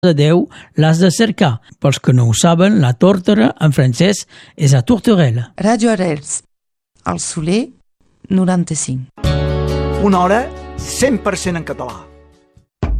de Déu l'has de cercar. Pels que no ho saben, la tórtora en francès és a Tortorella. Ràdio Arrels, al Soler 95. Una hora 100% en català.